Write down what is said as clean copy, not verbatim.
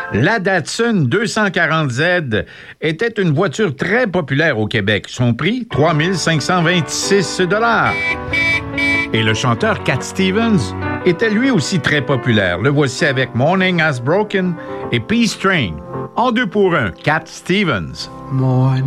La Datsun 240Z était une voiture très populaire au Québec. Son prix, 3 526 $. Et le chanteur Cat Stevens était lui aussi très populaire. Le voici avec Morning Has Broken et Peace Train. En 2 pour 1, Cat Stevens. Morning